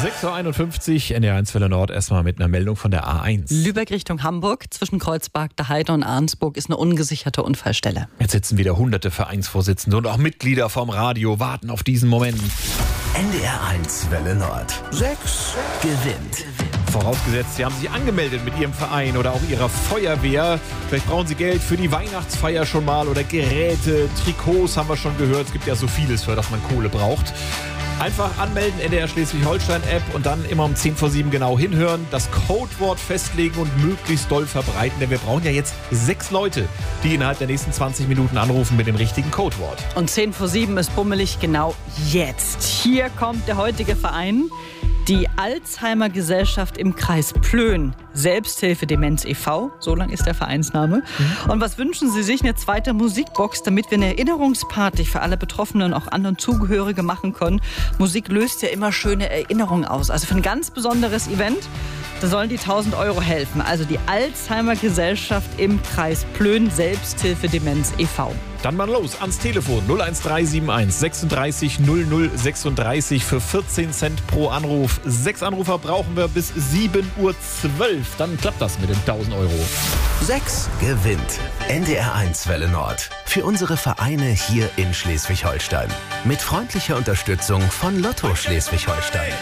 6.51 Uhr, NDR1 Welle Nord, erstmal mit einer Meldung von der A1. Lübeck Richtung Hamburg, zwischen Kreuzberg, der Heide und Arnsburg ist eine ungesicherte Unfallstelle. Jetzt sitzen wieder hunderte Vereinsvorsitzende und auch Mitglieder vom Radio, warten auf diesen Moment. NDR1 Welle Nord. 6 gewinnt. Vorausgesetzt, Sie haben sich angemeldet mit Ihrem Verein oder auch Ihrer Feuerwehr. Vielleicht brauchen Sie Geld für die Weihnachtsfeier schon mal oder Geräte, Trikots haben wir schon gehört. Es gibt ja so vieles, für das man Kohle braucht. Einfach anmelden, NDR Schleswig-Holstein-App und dann immer um 10 vor 7 genau hinhören, das Codewort festlegen und möglichst doll verbreiten, denn wir brauchen ja jetzt 6 Leute, die innerhalb der nächsten 20 Minuten anrufen mit dem richtigen Codewort. Und 10 vor 7 ist bummelig genau jetzt. Hier kommt der heutige Verein. Die Alzheimer Gesellschaft im Kreis Plön, Selbsthilfe Demenz e.V., so lang ist der Vereinsname. Und was wünschen Sie sich? Eine zweite Musikbox, damit wir eine Erinnerungsparty für alle Betroffenen und auch anderen Zugehörige machen können. Musik löst ja immer schöne Erinnerungen aus. Also für ein ganz besonderes Event, da sollen die 1.000 € helfen. Also die Alzheimer Gesellschaft im Kreis Plön, Selbsthilfe Demenz e.V. Dann mal los ans Telefon 01371 36 00 36 für 14 Cent pro Anruf. 6 Anrufer brauchen wir bis 7.12 Uhr. Dann klappt das mit den 1.000 €. 6 gewinnt. NDR1 Welle Nord. Für unsere Vereine hier in Schleswig-Holstein. Mit freundlicher Unterstützung von Lotto Schleswig-Holstein.